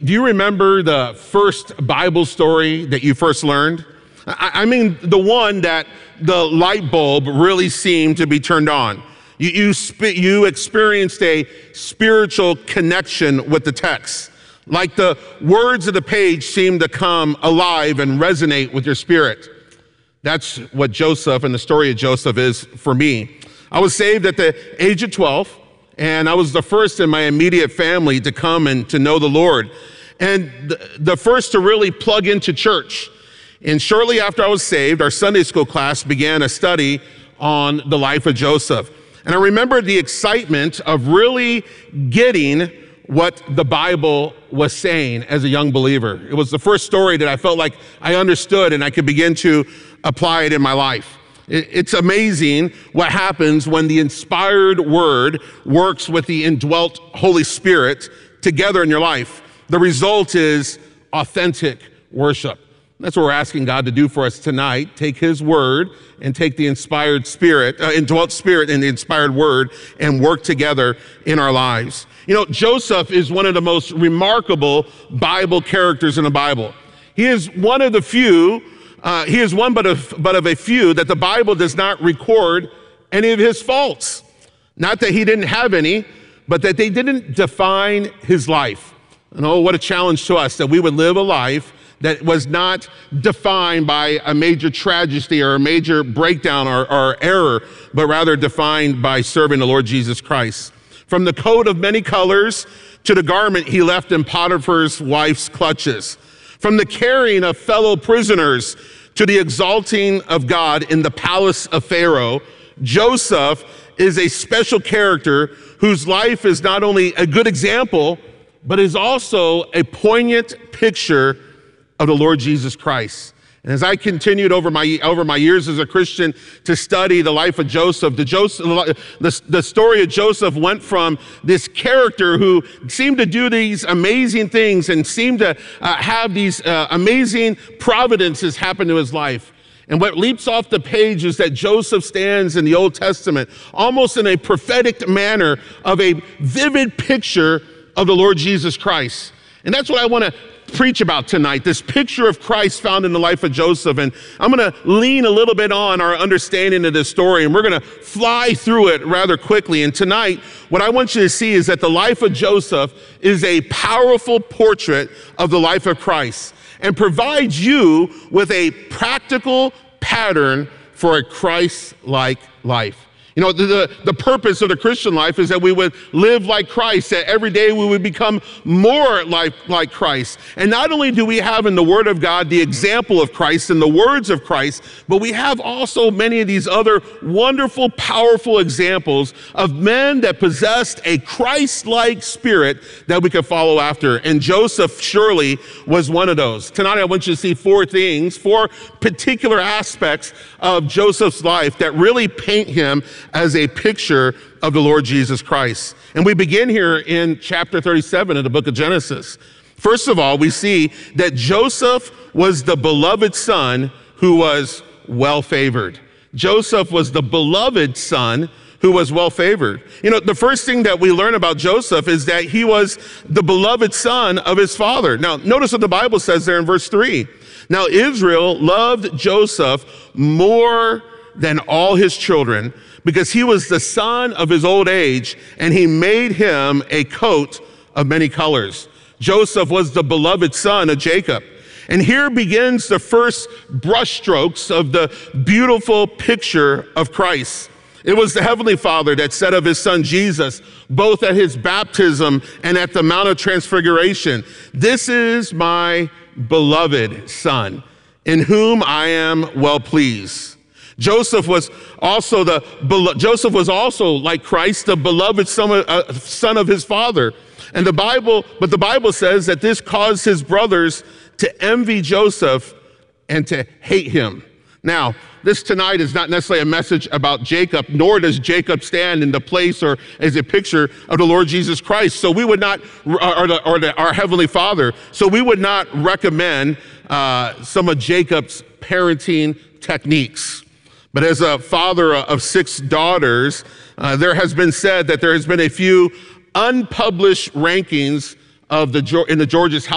Do you remember the first Bible story that you first learned? I mean, the one that the light bulb really seemed to be turned on. You experienced a spiritual connection with the text. Like the words of the page seemed to come alive and resonate with your spirit. That's what Joseph and the story of Joseph is for me. I was saved at the age of 12, and I was the first in my immediate family to come and to know the Lord, and the first to really plug into church. And shortly after I was saved, our Sunday school class began a study on the life of Joseph. And I remember the excitement of really getting what the Bible was saying as a young believer. It was the first story that I felt like I understood and I could begin to apply it in my life. It's amazing what happens when the inspired word works with the indwelt Holy Spirit together in your life. The result is authentic worship. That's what we're asking God to do for us tonight. Take his word and take the inspired spirit, indwelt spirit and the inspired word and work together in our lives. You know, Joseph is one of the most remarkable Bible characters in the Bible. He is one of the few, he is one but of a few that the Bible does not record any of his faults. Not that he didn't have any, but that they didn't define his life. And oh, what a challenge to us that we would live a life that was not defined by a major tragedy or a major breakdown or error, but rather defined by serving the Lord Jesus Christ. From the coat of many colors to the garment he left in Potiphar's wife's clutches. From the carrying of fellow prisoners to the exalting of God in the palace of Pharaoh, Joseph is a special character whose life is not only a good example, but is also a poignant picture of the Lord Jesus Christ. And as I continued over my years as a Christian to study the life of Joseph, the story of Joseph went from this character who seemed to do these amazing things and seemed to have these amazing providences happen to his life. And what leaps off the page is that Joseph stands in the Old Testament almost in a prophetic manner of a vivid picture of the Lord Jesus Christ. And that's what I want to preach about tonight, this picture of Christ found in the life of Joseph. And I'm going to lean a little bit on our understanding of this story, and we're going to fly through it rather quickly. And tonight, what I want you to see is that the life of Joseph is a powerful portrait of the life of Christ and provides you with a practical pattern for a Christ-like life. You know, the purpose of the Christian life is that we would live like Christ, that every day we would become more like Christ. And not only do we have in the Word of God the example of Christ and the words of Christ, but we have also many of these other wonderful, powerful examples of men that possessed a Christ-like spirit that we could follow after. And Joseph surely was one of those. Tonight I want you to see four particular aspects of Joseph's life that really paint him as a picture of the Lord Jesus Christ. And we begin here in chapter 37 of the book of Genesis. First of all, we see that Joseph was the beloved son who was well-favored. Joseph was the beloved son who was well-favored. You know, the first thing that we learn about Joseph is that he was the beloved son of his father. Now, notice what the Bible says there in verse 3. Now, Israel loved Joseph more than all his children, because he was the son of his old age, and he made him a coat of many colors. Joseph was the beloved son of Jacob. And here begins the first brushstrokes of the beautiful picture of Christ. It was the Heavenly Father that said of his son Jesus, both at his baptism and at the Mount of Transfiguration, "This is my beloved son, in whom I am well pleased." Joseph was also like Christ, the beloved son of his father. And the Bible says that this caused his brothers to envy Joseph and to hate him. Now, this tonight is not necessarily a message about Jacob, nor does Jacob stand in the place or as a picture of the Lord Jesus Christ. So we would not, our Heavenly Father, so we would not recommend some of Jacob's parenting techniques. But as a father of 6 daughters, there has been said that there has been a few unpublished rankings in the George's